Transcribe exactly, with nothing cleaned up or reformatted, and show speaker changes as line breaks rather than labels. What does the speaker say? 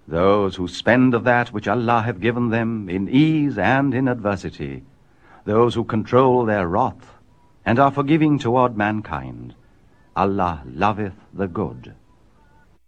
those who spend of that which Allah hath given them in ease and in adversity, those who control their wrath, and are forgiving toward mankind. Allah loveth the good.